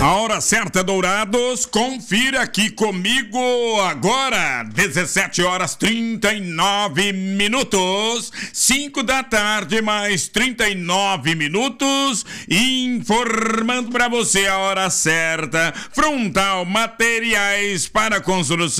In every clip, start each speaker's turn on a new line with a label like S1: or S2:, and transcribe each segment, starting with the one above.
S1: A hora certa, Dourados, confira aqui comigo agora, 17 horas 39 minutos, 5 da tarde mais 39 minutos, informando para você a hora certa, Frontal Materiais para Construção.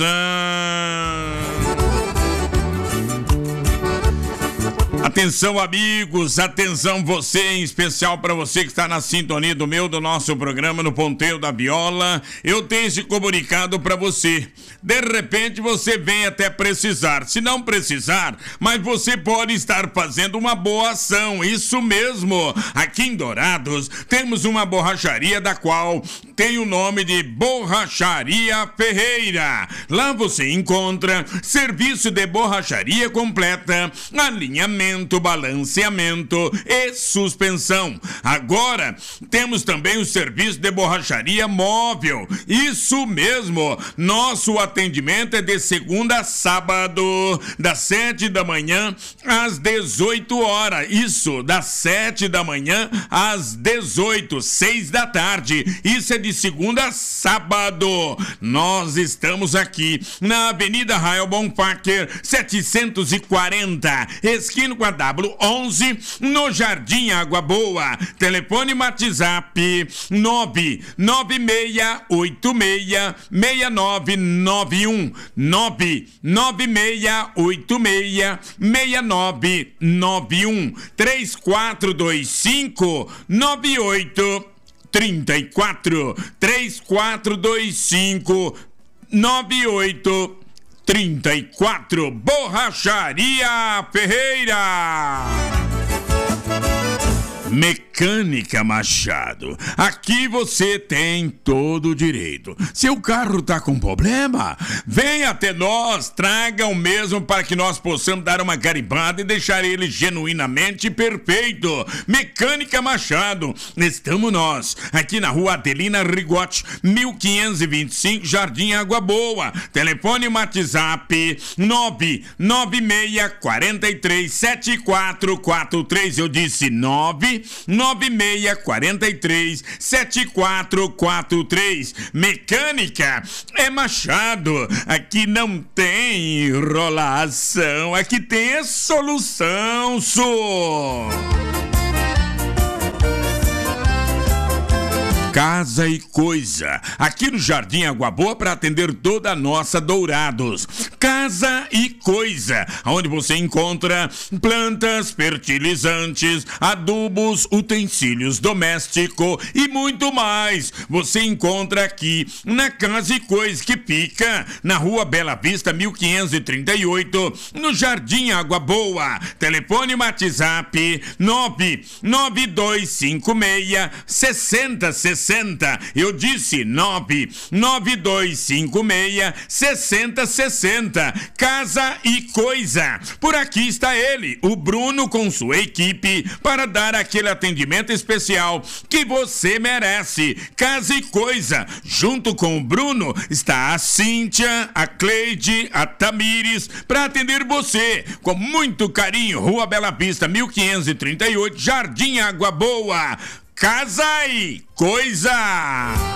S1: Atenção, amigos, atenção você, em especial para você que está na sintonia do nosso programa no Ponteio da Viola. Eu tenho esse comunicado para você. De repente você vem até precisar, se não precisar, mas você pode estar fazendo uma boa ação, isso mesmo. Aqui em Dourados temos uma borracharia da qual tem o nome de Borracharia Ferreira. Lá você encontra serviço de borracharia completa, alinhamento, balanceamento e suspensão. Agora temos também o serviço de borracharia móvel. Isso mesmo, nosso atendimento é de segunda a sábado, das 7 da manhã às 18 horas. Isso, das 7 da manhã às 18, 6 da tarde. Isso é de segunda a sábado. Nós estamos aqui na Avenida Rael Bonfacker, 740, esquina com a W11, no Jardim Água Boa. Telefone WhatsApp 996866991, 996866991, 3425-9834, 3425-9834, Borracharia Ferreira. Mecânica Machado, aqui você tem todo o direito. Seu carro tá com problema? Venha até nós, traga o mesmo para que nós possamos dar uma garimbada e deixar ele genuinamente perfeito. Mecânica Machado, estamos nós, aqui na rua Adelina Rigotti, 1525, Jardim Água Boa. Telefone WhatsApp 996437443, eu disse 996437443. Mecânica é Machado. Aqui não tem enrolação, aqui tem a solução, Casa e Coisa, aqui no Jardim Água Boa, para atender toda a nossa Dourados. Casa e Coisa, onde você encontra plantas, fertilizantes, adubos, utensílios domésticos e muito mais. Você encontra aqui na Casa e Coisa, que fica na Rua Bela Vista, 1538, no Jardim Água Boa. Telefone WhatsApp 99256-6060. Eu disse 99256-6060. Casa e Coisa. Por aqui está ele, o Bruno, com sua equipe, para dar aquele atendimento especial que você merece. Casa e Coisa. Junto com o Bruno está a Cíntia, a Cleide, a Tamires, para atender você com muito carinho. Rua Bela Vista, 1538, Jardim Água Boa. Casa e Coisa.